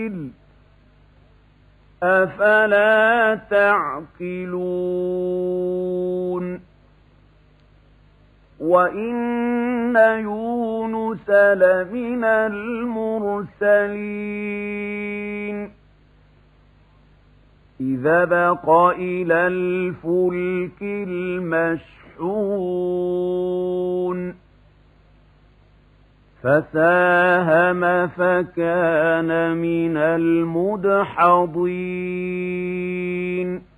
أفلا تعقلون وإن يونس لمن المرسلين إذا بق إلى الفلك المشحون فساهم فكان من المدحضين